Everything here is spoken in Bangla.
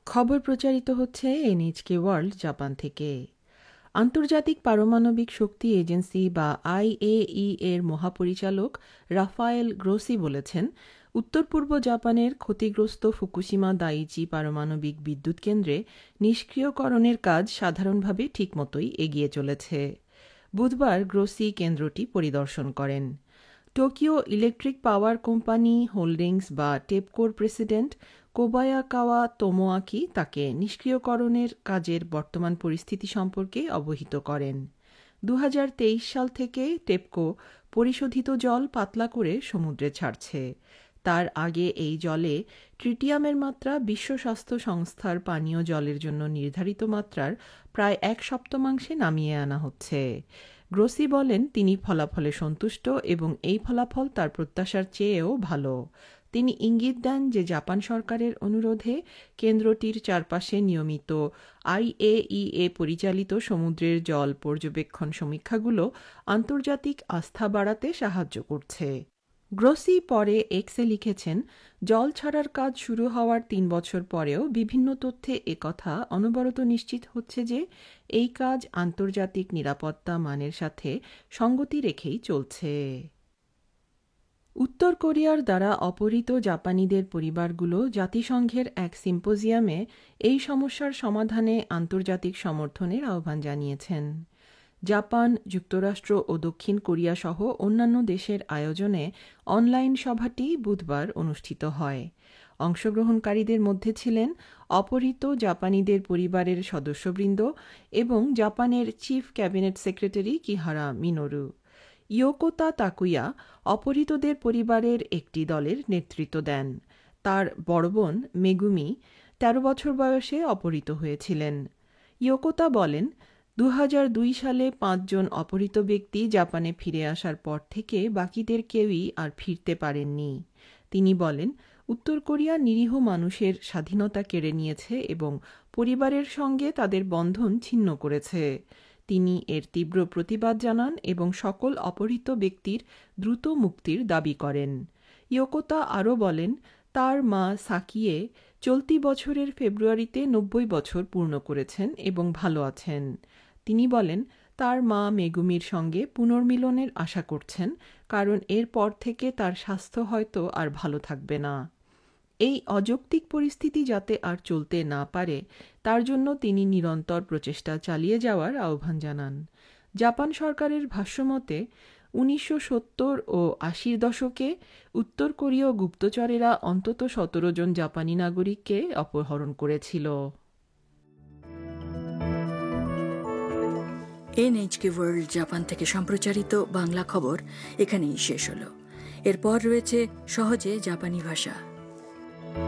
খবর প্রচারিত হচ্ছে এনএইচকে ওয়ার্ল্ড জাপান থেকে। আন্তর্জাতিক পারমাণবিক শক্তি এজেন্সি বা আইএই এর মহাপরিচালক রাফায়েল গ্রোসি বলেছেন, উত্তর পূর্ব জাপানের ক্ষতিগ্রস্ত ফুকুশিমা দাইচি পারমাণবিক বিদ্যুৎ কেন্দ্রে নিষ্ক্রিয়করণের কাজ সাধারণভাবে ঠিকমতোই এগিয়ে চলেছে। বুধবার গ্রোসি কেন্দ্রটি পরিদর্শন করেন। Tokyo electric power company holdings বা টেপকোর প্রেসিডেন্ট কোবায়াকাওয়া তোমোয়াকি তাকে নিষ্ক্রিয়করণের কাজের বর্তমান পরিস্থিতি সম্পর্কে অবহিত করেন। 2023 সাল থেকে টেপকো পরিশোধিত জল পাতলা করে সমুদ্রে ছাড়ছে। তার আগে এই জলে ট্রিটিয়ামের মাত্রা বিশ্ব স্বাস্থ্য সংস্থার পানীয় জলের জন্য নির্ধারিত মাত্রার প্রায় 1/7 নামিয়ে আনা হচ্ছে। গ্রোসি বলেন, তিনি ফলাফলে সন্তুষ্ট এবং এই ফলাফল তার প্রত্যাশার চেয়েও ভালো। তিনি ইঙ্গিত দেন যে জাপান সরকারের অনুরোধে কেন্দ্রটির চারপাশে নিয়মিত আইএইএ পরিচালিত সমুদ্রের জল পর্যবেক্ষণ সমীক্ষাগুলো আন্তর্জাতিক আস্থা বাড়াতে সাহায্য করছে। গ্রোসি পরে এক্সে লিখেছেন, জল ছাড়ার কাজ শুরু হওয়ার 3 বছর পরেও বিভিন্ন তথ্যে একথা অনবরত নিশ্চিত হচ্ছে যে এই কাজ আন্তর্জাতিক নিরাপত্তা মানের সাথে সঙ্গতি রেখেই চলছে। উত্তর কোরিয়ার দ্বারা অপহৃত জাপানিদের পরিবারগুলো জাতিসংঘের এক সিম্পোজিয়ামে এই সমস্যার সমাধানে আন্তর্জাতিক সমর্থনের আহ্বান জানিয়েছেন। জাপান, যুক্তরাষ্ট্র ও দক্ষিণ কোরিয়া সহ অন্যান্য দেশের আয়োজনে অনলাইন সভাটি বুধবার অনুষ্ঠিত হয়। অংশগ্রহণকারীদের মধ্যে ছিলেন অপহৃত জাপানিদের পরিবারের সদস্যবৃন্দ এবং জাপানের চিফ ক্যাবিনেট সেক্রেটারি কিহারা মিনোরু। ইয়োকোতা তাকুয়া অপহৃতদের পরিবারের একটি দলের নেতৃত্ব দেন। তার বড় বোন মেগুমি 13 বছর বয়সে অপহৃত হয়েছিলেন। ইয়োকোতা বলেন, 2002 সালে 5 জন অপহৃত ব্যক্তি জাপানে ফিরে আসার পর থেকে বাকিদের কেউই আর ফিরতে পারেননি। তিনি বলেন, উত্তর কোরিয়া নিরীহ মানুষের স্বাধীনতা কেড়ে নিয়েছে এবং পরিবারের সঙ্গে তাদের বন্ধন ছিন্ন করেছে। তিনি এর তীব্র প্রতিবাদ জানান এবং সকল অপহৃত ব্যক্তির দ্রুত মুক্তির দাবি করেন। ইয়োকোতা আরও বলেন, তার মা সাকিয়ে চলতি বছরের ফেব্রুয়ারিতে 90 বছর পূর্ণ করেছেন এবং ভালো আছেন। তিনি বলেন, তার মা মেগুমির সঙ্গে পুনর্মিলনের আশা করছেন, কারণ এর পর থেকে তার স্বাস্থ্য হয়তো আর ভালো থাকবে না। এই অযৌক্তিক পরিস্থিতি যাতে আর চলতে না পারে তার জন্য তিনি নিরন্তর প্রচেষ্টা চালিয়ে যাওয়ার আহ্বান জানান। জাপান সরকারের ভাষ্যমতে 1970 ও 80-র দশকে উত্তর কোরীয় গুপ্তচরেরা অন্তত 17 জন জাপানি নাগরিককে অপহরণ করেছিল। এনএইচকে ওয়ার্ল্ড জাপান থেকে সম্প্রচারিত বাংলা খবর এখানেই শেষ হলো। এরপর রয়েছে সহজে জাপানি ভাষা।